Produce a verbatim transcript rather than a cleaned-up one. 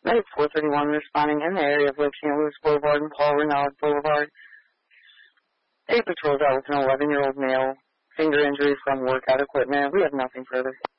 Night four thirty-one responding in the area of Lake Saint Louis Boulevard and Paul Renaud Boulevard. A patrol out with an eleven-year-old male, finger injury from workout equipment. We have nothing further.